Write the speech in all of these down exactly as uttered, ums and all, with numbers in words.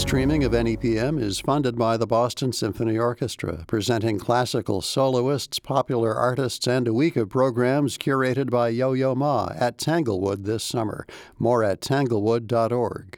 streaming of N E P M is funded by the Boston Symphony Orchestra, presenting classical soloists, popular artists, and a week of programs curated by Yo-Yo Ma at Tanglewood this summer. More at tanglewood dot org.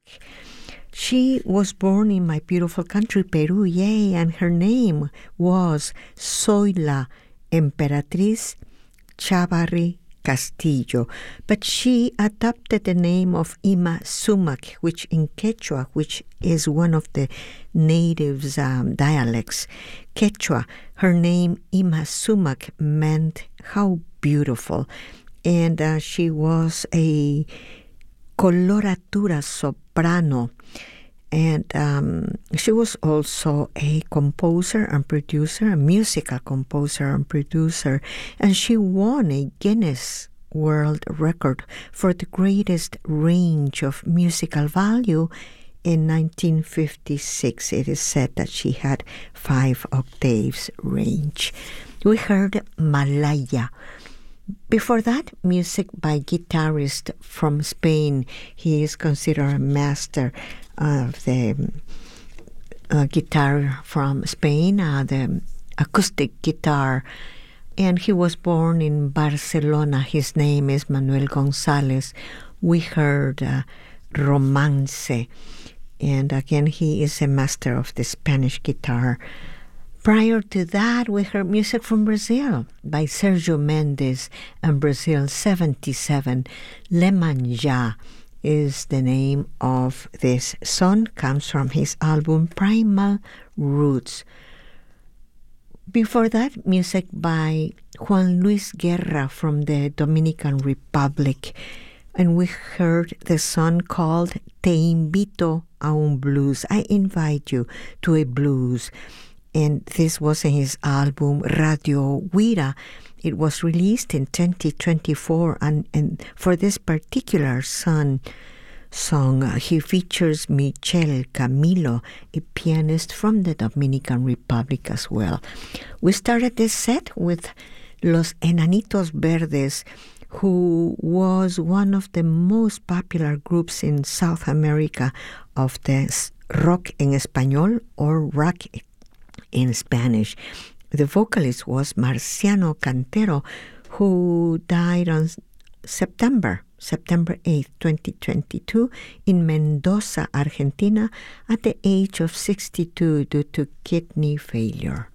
She was born in my beautiful country, Peru, yay, and her name was Zoila Emperatriz Chavarri Castillo, but she adopted the name of Ima Sumac, which in Quechua, which is one of the natives' um, dialects. Quechua, her name Ima Sumac meant how beautiful, and uh, she was a coloratura soprano. And um, she was also a composer and producer, a musical composer and producer, and she won a Guinness World Record for the greatest range of musical value in nineteen fifty-six. It is said that she had five octaves range. We heard Malaya. Before that, music by guitarist from Spain. He is considered a master of the uh, guitar from Spain, uh, the acoustic guitar. And he was born in Barcelona. His name is Manuel González. We heard uh, Romance. And again, he is a master of the Spanish guitar. Prior to that, we heard music from Brazil by Sergio Mendes and Brazil seventy-seven. Lemanja is the name of this song, comes from his album Primal Roots. Before that, music by Juan Luis Guerra from the Dominican Republic. And we heard the song called Te Invito a un Blues. I invite you to a blues. And this was in his album Radio Huira. It was released in twenty twenty-four, and, and for this particular song, song, uh, he features Michel Camilo, a pianist from the Dominican Republic as well. We started this set with Los Enanitos Verdes, who was one of the most popular groups in South America of the rock en español or rock in Spanish. The vocalist was Marciano Cantero, who died on September, September eighth, twenty twenty-two, in Mendoza, Argentina, at the age of sixty-two due to kidney failure.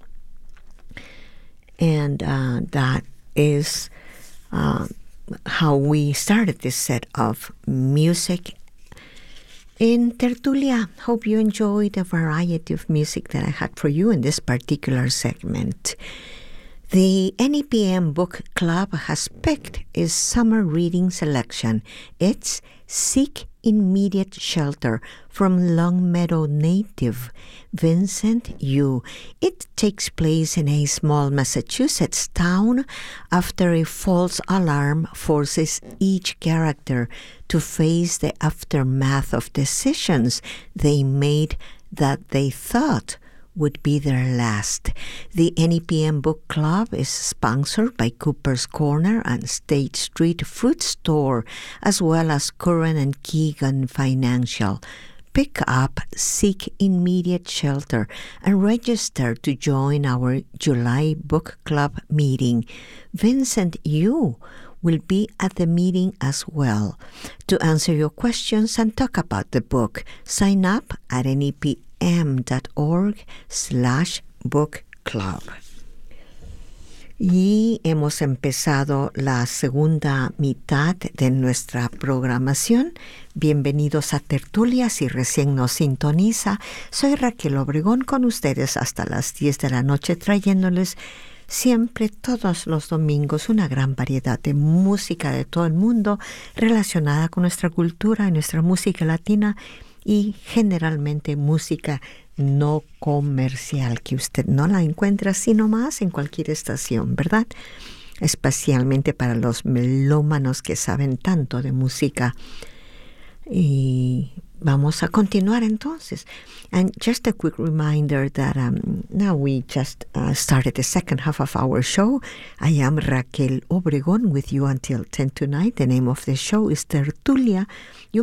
And uh, that is uh, how we started this set of music in Tertulia. Hope you enjoyed the variety of music that I had for you in this particular segment. The N E P M Book Club has picked its summer reading selection. It's Seek Immediate Shelter from Longmeadow native Vincent Yu. It takes place in a small Massachusetts town after a false alarm forces each character to face the aftermath of decisions they made that they thought would be their last. The N E P M Book Club is sponsored by Cooper's Corner and State Street Fruit Store, as well as Curran and Keegan Financial. Pick up Seek Immediate Shelter and register to join our July Book Club meeting. Vincent Yu will be at the meeting as well. To answer your questions and talk about the book, sign up at N E P M dot org slash book club. Y hemos empezado la segunda mitad de nuestra programación. Bienvenidos a Tertulia, si recién nos sintoniza. Soy Raquel Obregón con ustedes hasta las diez de la noche, trayéndoles siempre, todos los domingos, una gran variedad de música de todo el mundo relacionada con nuestra cultura y nuestra música latina, y generalmente música no comercial, que usted no la encuentra sino más en cualquier estación, ¿verdad? Especialmente para los melómanos que saben tanto de música. Y vamos a continuar entonces. And just a quick reminder that um, now we just uh, started the second half of our show. I am Raquel Obregón with you until ten tonight. The name of the show is Tertulia. You